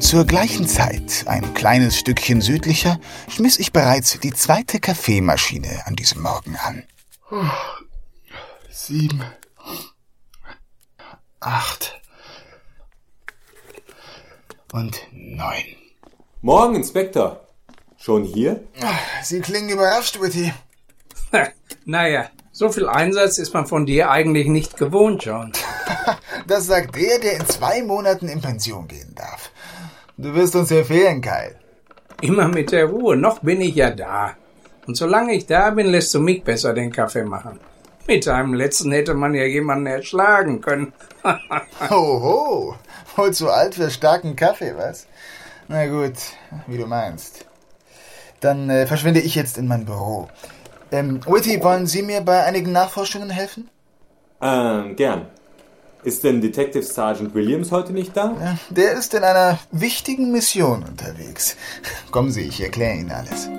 Zur gleichen Zeit, ein kleines Stückchen südlicher, schmiss ich bereits die zweite Kaffeemaschine an diesem Morgen an. 7, 8 und 9. Morgen, Inspektor. Schon hier? Sie klingen überrascht, Whitty. Naja, so viel Einsatz ist man von dir eigentlich nicht gewohnt, John. Das sagt der in 2 Monaten in Pension gehen darf. Du wirst uns ja fehlen, Kyle. Immer mit der Ruhe, noch bin ich ja da. Und solange ich da bin, lässt du mich besser den Kaffee machen. Mit deinem letzten hätte man ja jemanden erschlagen können. Hoho, wohl zu alt für starken Kaffee, was? Na gut, wie du meinst. Dann verschwinde ich jetzt in mein Büro. Whitty, wollen Sie mir bei einigen Nachforschungen helfen? Gern. Ist denn Detective Sergeant Williams heute nicht da? Ja, der ist in einer wichtigen Mission unterwegs. Kommen Sie, ich erkläre Ihnen alles.